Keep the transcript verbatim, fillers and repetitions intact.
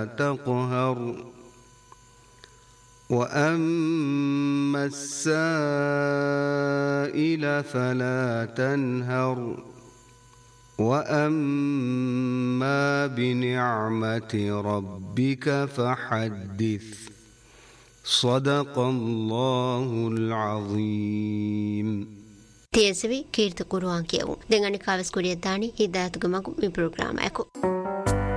تقهر وأما السائل فلا تنهر وأما بنعمة ربك فحدث صدق الله العظيم. تيسوي كيرت قرآن كيو dengan kawas kuliah tani hidayat gemagu mi program aku.